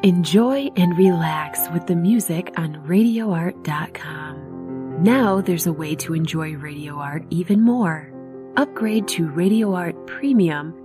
Enjoy and relax with the music on RadioArt.com. Now there's a way to enjoy Radio Art even more. Upgrade to Radio Art Premium